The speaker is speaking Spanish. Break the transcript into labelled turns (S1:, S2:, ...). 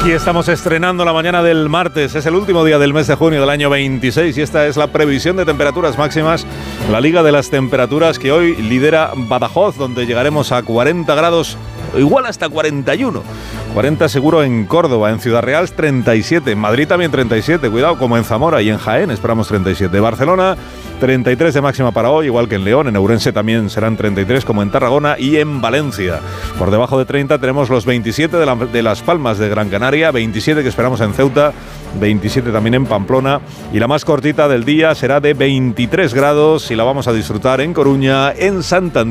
S1: Aquí estamos estrenando la mañana del martes, es el último día del mes de junio del año 26 y esta es la previsión de temperaturas máximas, la Liga de las Temperaturas que hoy lidera Badajoz, donde llegaremos a 40 grados, igual hasta 41. 40 seguro en Córdoba, en Ciudad Real 37, en Madrid también 37, cuidado, como en Zamora y en Jaén esperamos 37. Barcelona 33 de máxima para hoy, igual que en León, en Ourense también serán 33 como en Tarragona y en Valencia. Por debajo de 30 tenemos los 27 de Las Palmas de Gran Canaria, 27 que esperamos en Ceuta, 27 también en Pamplona y la más cortita del día será de 23 grados y la vamos a disfrutar en Coruña, en Santander.